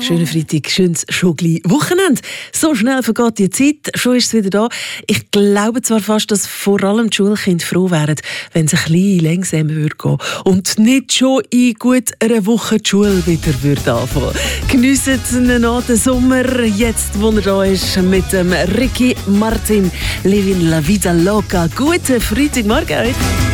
Schönen Freitag, schönes Schogli-Wochenende. So schnell vergeht die Zeit, schon ist es wieder da. Ich glaube zwar fast, dass vor allem die Schulkinder froh wären, wenn es ein bisschen langsamer würde gehen und nicht schon in gut einer Woche die Schule wieder würde anfangen. Geniessen ihn noch den Sommer, jetzt wo er da ist, mit dem Ricky Martin. Livin la vida loca. Guten Freitagmorgen euch.